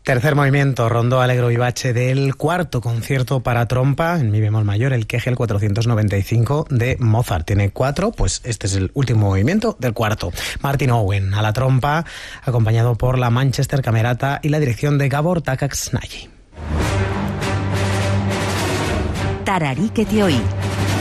Tercer movimiento, Rondó Allegro Vivace del cuarto concierto para trompa en mi bemol mayor, el Kegel 495 de Mozart. Tiene 4, pues este es el último movimiento del cuarto. Martin Owen a la trompa, acompañado por la Manchester Camerata y la dirección de Gabor Takacsnai. Tararí que te oí.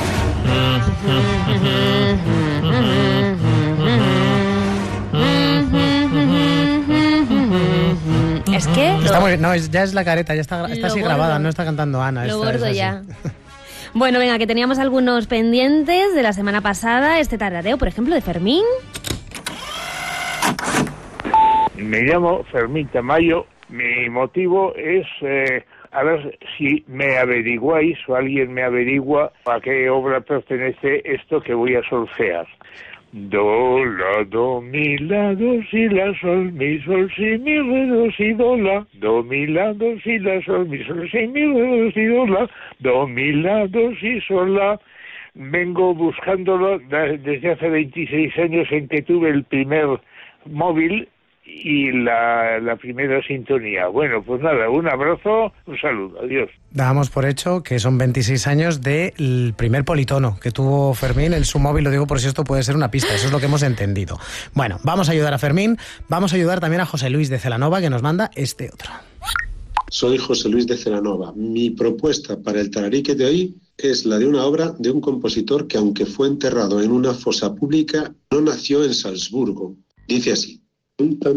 Es que... Está muy bien. No, ya es la careta, ya está así grabada, no está cantando Ana. Lo gordo ya. Bueno, venga, que teníamos algunos pendientes de la semana pasada, este tarareo, por ejemplo, de Fermín. Me llamo Fermín Tamayo. Mi motivo es... a ver si me averiguáis o alguien me averigua a qué obra pertenece esto que voy a solfear. Do, la, do, mi, la, do, si, la, sol, mi, sol, si, mi, re, do, si, do, la. Do, mi, la, do, si, la, sol, mi, sol, si, mi, re, do, si, do, la. Do, mi, la, do, si, sol, la. Vengo buscándolo desde hace 26 años en que tuve el primer móvil y la primera sintonía. Bueno, pues nada, un abrazo, un saludo, adiós. Dábamos por hecho que son 26 años del primer politono que tuvo Fermín en su móvil, lo digo por si esto puede ser una pista, eso es lo que hemos entendido. Bueno, vamos a ayudar a Fermín, vamos a ayudar también a José Luis de Celanova, que nos manda este otro. Soy José Luis de Celanova. Mi propuesta para el tararí que te oí es la de una obra de un compositor que, aunque fue enterrado en una fosa pública, no nació en Salzburgo. Dice así: